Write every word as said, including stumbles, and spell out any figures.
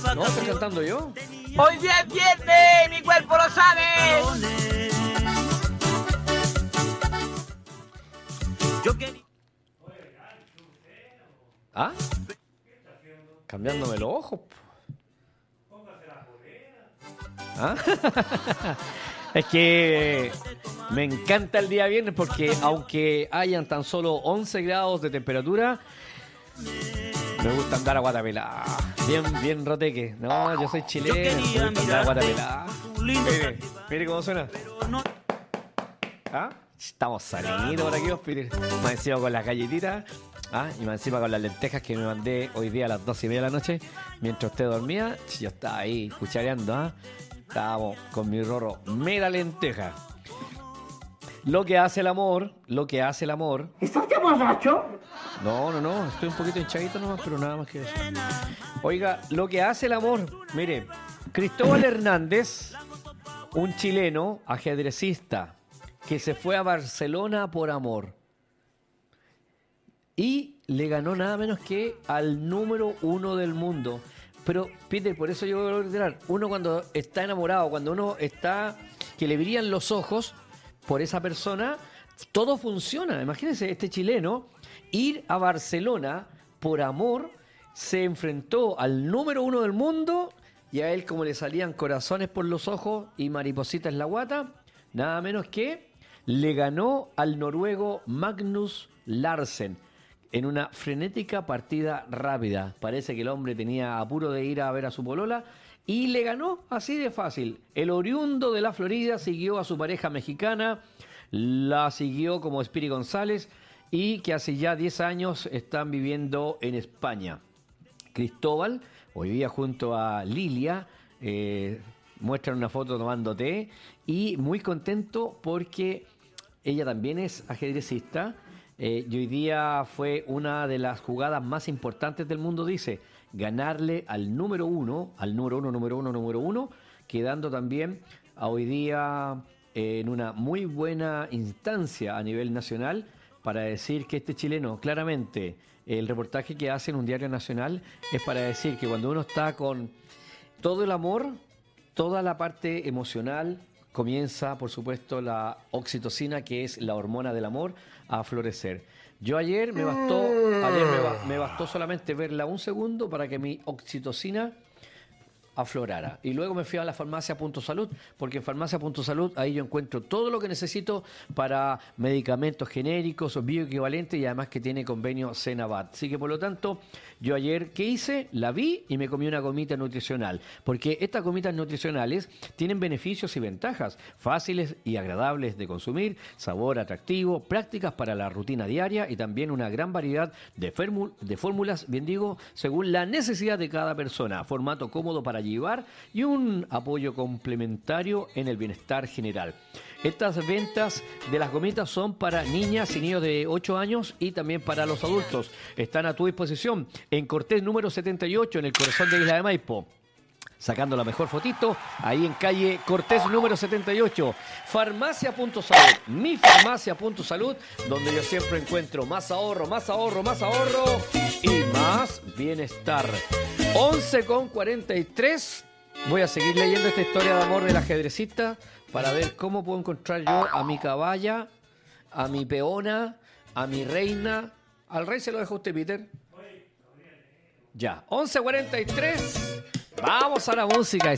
No, estoy cantando yo. Hoy día es viernes, mi cuerpo lo sabe. ¿Ah? Cambiándome los ojos. ¿Ah? Es que me encanta el día viernes porque aunque hayan tan solo once grados de temperatura, me gusta andar a guatapelá. Bien, bien roteque. No, yo soy chileno, me gusta andar a guatapelá. Mire, mire cómo suena. ¿Ah? Estamos salidos por aquí, Peter. Más encima con las galletitas. ¿Ah? Y más encima con las lentejas que me mandé hoy día a las doce y media de la noche. Mientras usted dormía, yo estaba ahí cuchareando, ¿ah? Estábamos con mi rorro mera lenteja. Lo que hace el amor, lo que hace el amor. ¿Estás ya borracho? No, no, no, estoy un poquito hinchadito nomás, pero nada más que eso. Oiga, lo que hace el amor, mire, Cristóbal Hernández, un chileno ajedrecista que se fue a Barcelona por amor y le ganó nada menos que al número uno del mundo. Pero, Peter, por eso yo voy a ordenar. Uno cuando está enamorado, cuando uno está, que le brillan los ojos por esa persona, todo funciona. Imagínense, este chileno, ir a Barcelona por amor, se enfrentó al número uno del mundo y a él como le salían corazones por los ojos y maripositas en la guata, nada menos que le ganó al noruego Magnus Larsen. En una frenética partida rápida. Parece que el hombre tenía apuro de ir a ver a su polola y le ganó así de fácil. El oriundo de la Florida siguió a su pareja mexicana, la siguió como Espiri González y que hace ya diez años están viviendo en España. Cristóbal, hoy día junto a Lilia, eh, muestran una foto tomando té y muy contento porque ella también es ajedrecista. Eh, y hoy día fue una de las jugadas más importantes del mundo, dice, ganarle al número uno, al número uno, número uno, número uno, quedando también a hoy día eh, en una muy buena instancia a nivel nacional para decir que este chileno, claramente, el reportaje que hace en un diario nacional es para decir que cuando uno está con todo el amor, toda la parte emocional, comienza, por supuesto, la oxitocina, que es la hormona del amor, a florecer. Yo ayer me bastó, ayer me, ba- me bastó solamente verla un segundo para que mi oxitocina aflorara. Y luego me fui a la farmacia Punto Salud, porque en farmacia Punto Salud ahí yo encuentro todo lo que necesito para medicamentos genéricos o bioequivalentes y además que tiene convenio Senavat. Así que por lo tanto, yo ayer, ¿qué hice? La vi y me comí una gomita nutricional, porque estas gomitas nutricionales tienen beneficios y ventajas, fáciles y agradables de consumir, sabor atractivo, prácticas para la rutina diaria y también una gran variedad de, férmul- de fórmulas, bien digo, según la necesidad de cada persona, formato cómodo para llevar y un apoyo complementario en el bienestar general. Estas ventas de las gomitas son para niñas y niños de ocho años y también para los adultos. Están a tu disposición en Cortés número setenta y ocho, en el corazón de Isla de Maipo. Sacando la mejor fotito, ahí en calle Cortés número setenta y ocho. Farmacia Punto Salud, mi Farmacia Punto Salud, donde yo siempre encuentro más ahorro, más ahorro, más ahorro y más bienestar. once con cuarenta y tres. Voy a seguir leyendo esta historia de amor del ajedrecista para ver cómo puedo encontrar yo a mi caballa, a mi peona, a mi reina. Al rey se lo deja usted, Peter. Ya, once cuarenta y tres. Vamos a la música.